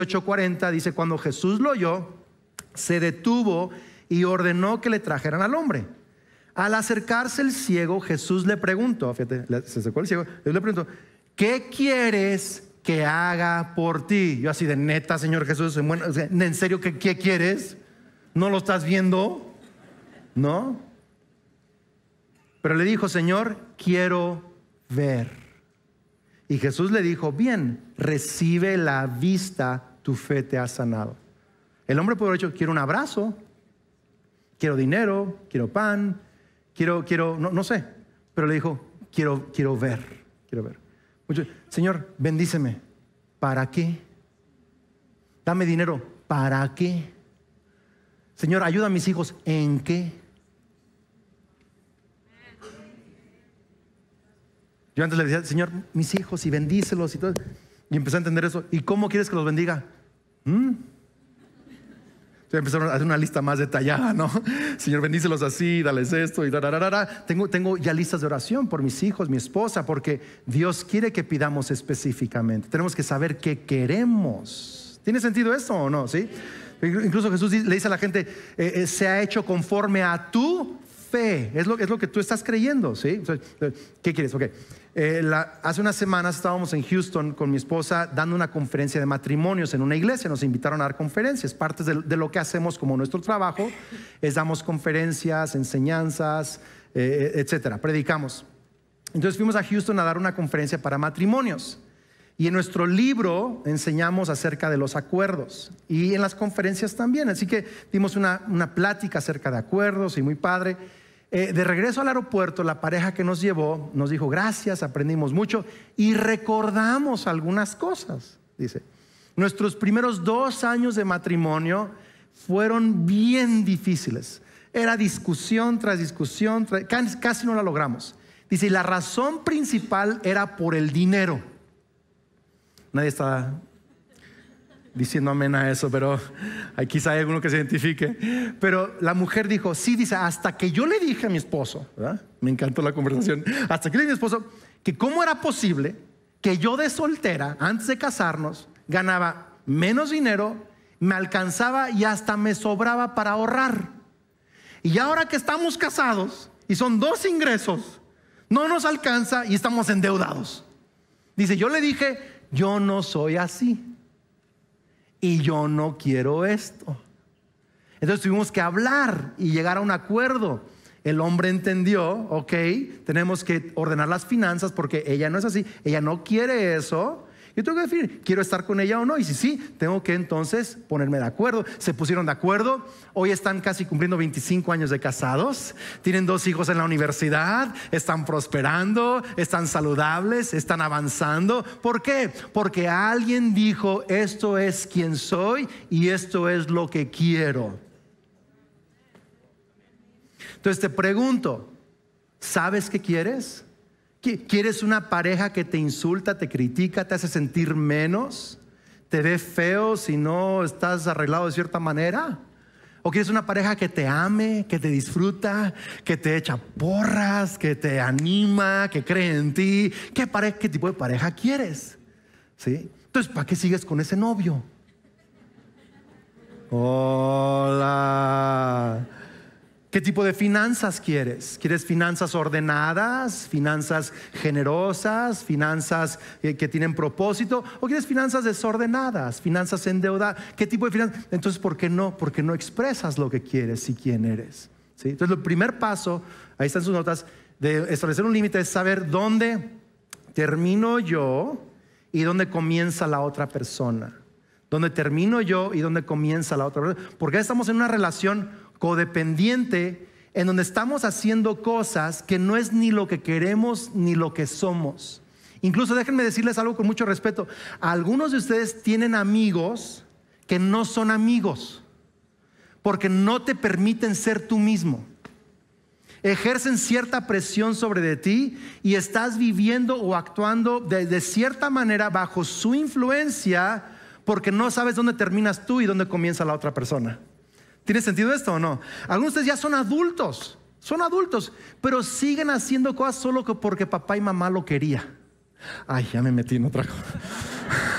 8:40 dice, cuando Jesús lo oyó, se detuvo y ordenó que le trajeran al hombre. Al acercarse el ciego, Jesús le preguntó, fíjate, se acercó el ciego, Jesús le preguntó, ¿qué quieres que haga por ti? Yo así de neta, Señor Jesús, bueno, o sea, ¿en serio qué quieres? ¿No lo estás viendo? ¿No? Pero le dijo, Señor, quiero ver. Y Jesús le dijo, bien, recibe la vista, tu fe te ha sanado. El hombre pudo haber dicho, quiero un abrazo, quiero dinero, quiero pan, no sé. Pero le dijo, quiero ver. Señor, bendíceme. ¿Para qué? Dame dinero. ¿Para qué? Señor, ayuda a mis hijos. ¿En qué? Yo antes le decía, Señor, mis hijos, y bendícelos y todo. Y empecé a entender eso. ¿Y cómo quieres que los bendiga? Empezaron a hacer una lista más detallada, ¿no? Señor, bendícelos así, dales esto y Tengo ya listas de oración por mis hijos, mi esposa, porque Dios quiere que pidamos específicamente. Tenemos que saber qué queremos. ¿Tiene sentido esto o no? ¿Sí? Incluso Jesús le dice a la gente, se ha hecho conforme a tu fe. Es lo que tú estás creyendo, ¿sí? ¿Qué quieres? Ok. Hace unas semanas estábamos en Houston con mi esposa dando una conferencia de matrimonios en una iglesia. Nos invitaron a dar conferencias. Parte de lo que hacemos como nuestro trabajo es damos conferencias, enseñanzas, etcétera. Predicamos. Entonces fuimos a Houston a dar una conferencia para matrimonios. Y en nuestro libro enseñamos acerca de los acuerdos. Y en las conferencias también. Así que dimos una plática acerca de acuerdos y muy padre. De regreso al aeropuerto, la pareja que nos llevó nos dijo gracias, aprendimos mucho y recordamos algunas cosas. Dice, nuestros primeros 2 años de matrimonio fueron bien difíciles. Era discusión tras discusión, casi no la logramos. Dice, y la razón principal era por el dinero. Nadie está diciendo amén a eso, pero quizá hay alguno que se identifique. Pero la mujer dijo, sí, dice, hasta que yo le dije a mi esposo, ¿verdad? Me encantó la conversación, hasta que le dije a mi esposo que cómo era posible que yo de soltera, antes de casarnos, ganaba menos dinero, me alcanzaba y hasta me sobraba para ahorrar. Y ahora que estamos casados y son 2 ingresos, no nos alcanza y estamos endeudados. Dice, yo le dije, yo no soy así. Y yo no quiero esto. Entonces tuvimos que hablar y llegar a un acuerdo. El hombre entendió, ok, tenemos que ordenar las finanzas porque ella no es así, ella no quiere eso. Yo tengo que decir, ¿quiero estar con ella o no? Y si sí, tengo que entonces ponerme de acuerdo. Se pusieron de acuerdo. Hoy están casi cumpliendo 25 años de casados. Tienen 2 hijos en la universidad. Están prosperando, están saludables, están avanzando. ¿Por qué? Porque alguien dijo, esto es quien soy y esto es lo que quiero. Entonces te pregunto, ¿sabes qué quieres? ¿Quieres una pareja que te insulta, te critica, te hace sentir menos? ¿Te ve feo si no estás arreglado de cierta manera? ¿O quieres una pareja que te ame, que te disfruta, que te echa porras, que te anima, que cree en ti? ¿Qué tipo de pareja quieres? ¿Sí? Entonces, ¿para qué sigues con ese novio? Hola. ¿Qué tipo de finanzas quieres? ¿Quieres finanzas ordenadas, finanzas generosas, finanzas que tienen propósito? ¿O quieres finanzas desordenadas, finanzas endeudadas? ¿Qué tipo de finanzas? Entonces, ¿por qué no? Porque no expresas lo que quieres y quién eres. ¿Sí? Entonces, el primer paso, ahí están sus notas, de establecer un límite es saber dónde termino yo y dónde comienza la otra persona. Dónde termino yo y dónde comienza la otra persona. Porque estamos en una relación codependiente en donde estamos haciendo cosas que no es ni lo que queremos ni lo que somos. Incluso déjenme decirles algo con mucho respeto. Algunos de ustedes tienen amigos que no son amigos porque no te permiten ser tú mismo. Ejercen cierta presión sobre de ti y estás viviendo o actuando de cierta manera bajo su influencia porque no sabes dónde terminas tú y dónde comienza la otra persona. ¿Tiene sentido esto o no? Algunos de ustedes ya son adultos, pero siguen haciendo cosas solo porque papá y mamá lo querían. Ay, ya me metí en otra cosa.